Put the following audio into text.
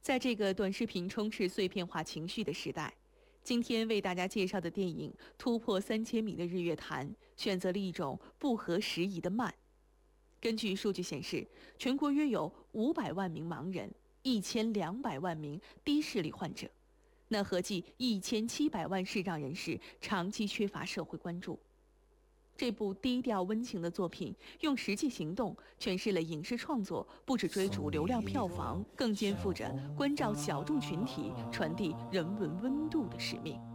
在这个短视频充斥碎片化情绪的时代，今天为大家介绍的电影突破3000米的日月潭，选择了一种不合时宜的慢。根据数据显示，全国约有500万名盲人，1200万名低视力患者，那合计1700万视障人士长期缺乏社会关注。这部低调温情的作品，用实际行动诠释了影视创作不只追逐流量票房，更肩负着关照小众群体、传递人文温度的使命。